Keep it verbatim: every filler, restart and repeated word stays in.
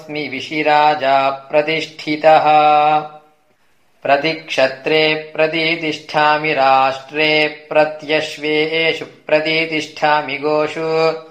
त्वमस्मि विशिराजा प्रतिष्ठितः। प्रतिक्षत्रे प्रतितिष्ठामि राष्ट्रे प्रत्यश्वेषु प्रतितिष्ठामि गोषु